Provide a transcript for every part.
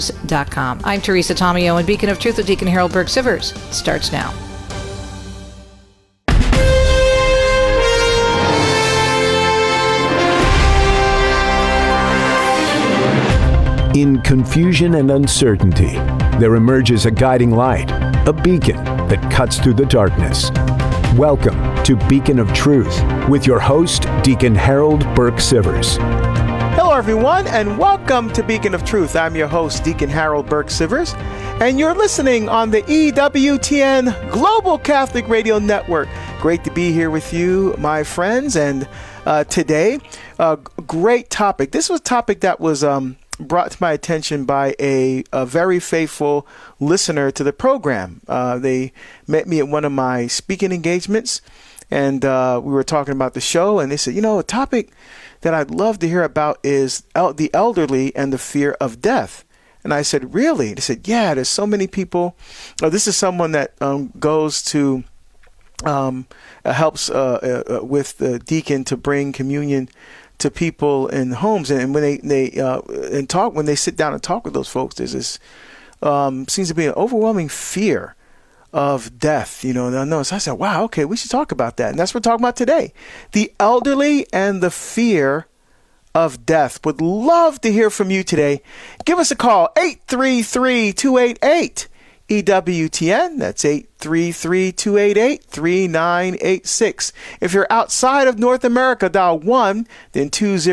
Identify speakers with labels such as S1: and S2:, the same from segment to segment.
S1: beaconoftruthnetworks.com. I'm Teresa Tomeo, and Beacon of Truth with Deacon Harold Burke Sivers starts now.
S2: In confusion and uncertainty, there emerges a guiding light, a beacon that cuts through the darkness. Welcome to Beacon of Truth with your host, Deacon Harold Burke Sivers.
S3: Hello, everyone, and welcome to Beacon of Truth. I'm your host, Deacon Harold Burke Sivers, and you're listening on the EWTN Global Catholic Radio Network. Great to be here with you, my friends, and today, a great topic. This was a topic that was brought to my attention by a very faithful listener to the program. They met me at one of my speaking engagements, and we were talking about the show, and they said, a topic that I'd love to hear about is the elderly and the fear of death. And I said, really? They said, yeah, there's so many people. This is someone that goes to, helps with the deacon to bring communion to people in homes, and when when they sit down and talk with those folks, there's this seems to be an overwhelming fear of death. So I said, wow, okay, we should talk about that, and that's what we're talking about today: the elderly and the fear of death. Would love to hear from you today. Give us a call, 833-288 EWTN. That's 833-288-3986. If you're outside of North America, dial 1, then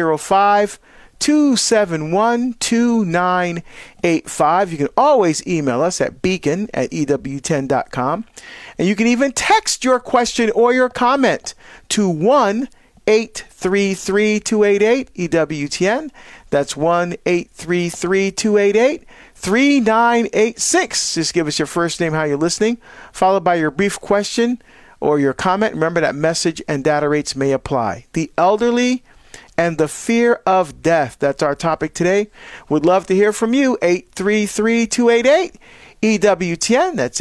S3: 205-271-2985. You can always email us at beacon@ewtn.com. And you can even text your question or your comment to 1-833-288-EWTN. That's 1-833-288-3986. Just give us your first name, how you're listening, followed by your brief question or your comment. Remember that message and data rates may apply. The elderly and the fear of death. That's our topic today. Would love to hear from you. 833-288-EWTN. That's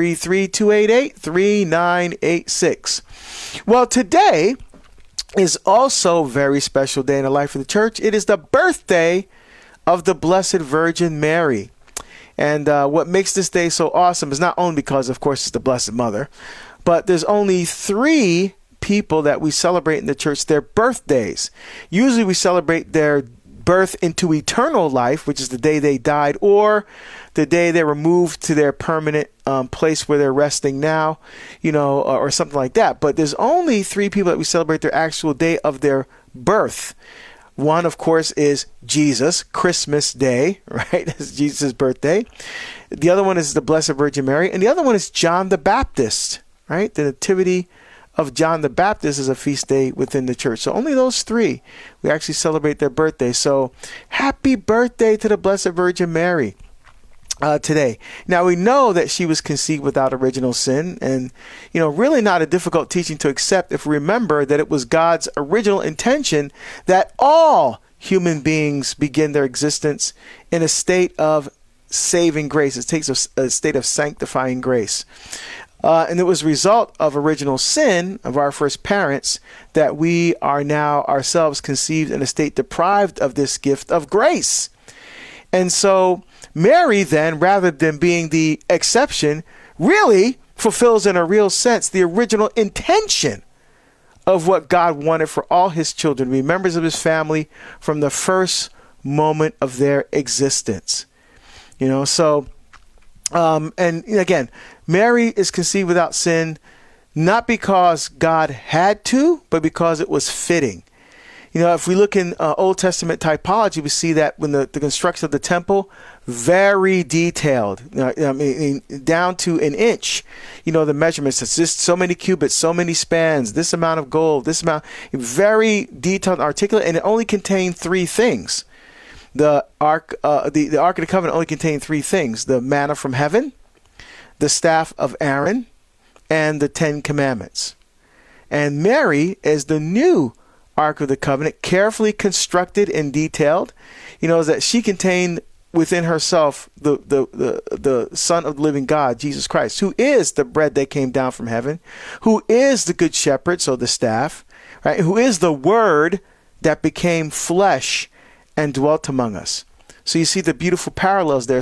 S3: 833-288-3986. Well, today is also a very special day in the life of the church. It is the birthday of the Blessed Virgin Mary. And what makes this day so awesome is not only because, of course, it's the Blessed Mother, but there's only 3 people that we celebrate in the church, their birthdays. Usually we celebrate their birth into eternal life, which is the day they died, or the day they were moved to their permanent place where they're resting now, or something like that. But there's only 3 people that we celebrate their actual day of their birth. One, of course, is Jesus, Christmas Day, right? That's Jesus' birthday. The other one is the Blessed Virgin Mary. And the other one is John the Baptist, right? The Nativity of John the Baptist is a feast day within the church. So only those 3, we actually celebrate their birthday. So happy birthday to the Blessed Virgin Mary today. Now, we know that she was conceived without original sin, and, really not a difficult teaching to accept if we remember that it was God's original intention that all human beings begin their existence in a state of saving grace. It takes a state of sanctifying grace. And it was a result of original sin of our first parents that we are now ourselves conceived in a state deprived of this gift of grace. And so Mary then, rather than being the exception, really fulfills in a real sense the original intention of what God wanted for all his children to be members of his family from the first moment of their existence. And again, Mary is conceived without sin, not because God had to, but because it was fitting. If we look in Old Testament typology, we see that when the construction of the temple, very detailed, down to an inch, the measurements, it's just so many cubits, so many spans, this amount of gold, this amount, very detailed and articulate, and it only contained 3 things. The Ark of the Covenant only contained 3 things: the manna from heaven, the staff of Aaron, and the 10 Commandments. And Mary is the new Ark of the Covenant, carefully constructed and detailed, that she contained within herself the Son of the living God, Jesus Christ, who is the bread that came down from heaven, who is the good shepherd, so the staff, right, who is the Word that became flesh and dwelt among us. So you see the beautiful parallels there.